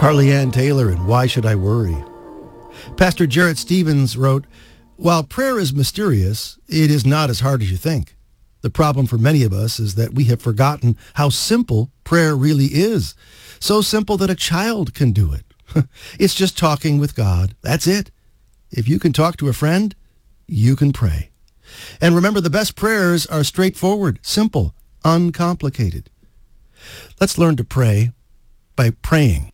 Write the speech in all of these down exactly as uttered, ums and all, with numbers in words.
Carly Ann Taylor and Why Should I Worry? Pastor Jarrett Stevens wrote, "While prayer is mysterious, it is not as hard as you think. The problem for many of us is that we have forgotten how simple prayer really is. So simple that a child can do it. It's just talking with God. That's it. If you can talk to a friend, you can pray. And remember, the best prayers are straightforward, simple, uncomplicated. Let's learn to pray by praying."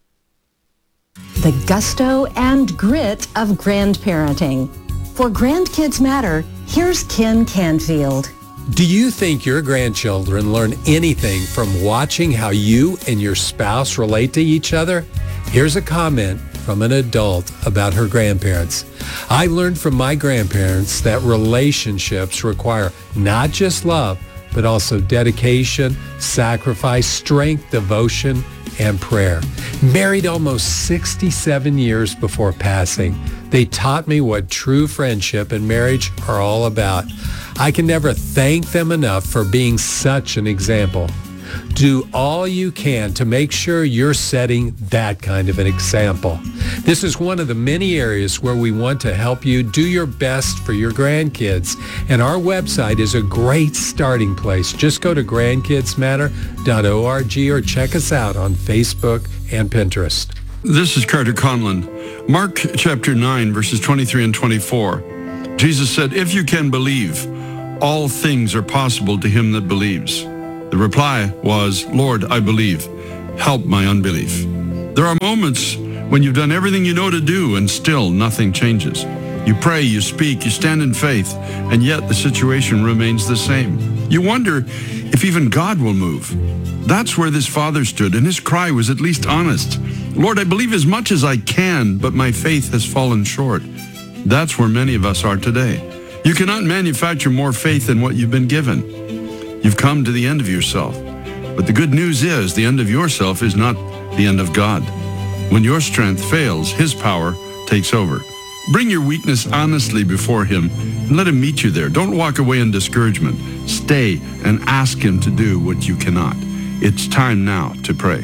The gusto and grit of grandparenting. For Grandkids Matter, here's Ken Canfield. Do you think your grandchildren learn anything from watching how you and your spouse relate to each other? Here's a comment from an adult about her grandparents. "I learned from my grandparents that relationships require not just love, but also dedication, sacrifice, strength, devotion, and prayer. Married almost sixty-seven years before passing, they taught me what true friendship and marriage are all about. I can never thank them enough for being such an example. Do all you can to make sure you're setting that kind of an example. This is one of the many areas where we want to help you do your best for your grandkids, and our website is a great starting place. Just go to grandkids matter dot org or check us out on Facebook and Pinterest." This is Carter Conlon. Mark chapter nine, verses twenty-three and twenty-four. Jesus said, "If you can believe, all things are possible to him that believes." The reply was, "Lord, I believe. Help my unbelief." There are moments when you've done everything you know to do and still nothing changes. You pray, you speak, you stand in faith, and yet the situation remains the same. You wonder if even God will move. That's where this father stood, and his cry was at least honest. "Lord, I believe as much as I can, but my faith has fallen short." That's where many of us are today. You cannot manufacture more faith than what you've been given. You've come to the end of yourself. But the good news is the end of yourself is not the end of God. When your strength fails, his power takes over. Bring your weakness honestly before him and let him meet you there. Don't walk away in discouragement. Stay and ask him to do what you cannot. It's time now to pray.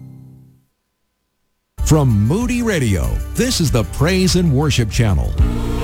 From Moody Radio, this is the Praise and Worship Channel.